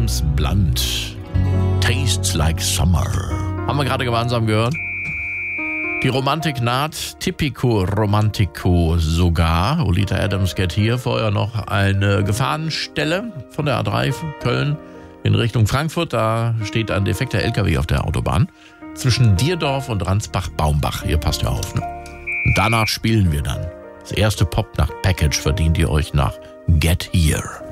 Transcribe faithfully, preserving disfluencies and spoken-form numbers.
Adams Blunt. Tastes like summer. Haben wir gerade gemeinsam gehört. Die Romantik naht, Tipico Romantico sogar. Oleta Adams geht hier vorher noch eine Gefahrenstelle von der A drei Köln in Richtung Frankfurt. Da steht ein defekter L K W auf der Autobahn zwischen Dierdorf und Ransbach-Baumbach. Ihr passt ja auf, ne? Und danach spielen wir dann. Das erste Pop-Nacht-Package verdient ihr euch nach Get Here.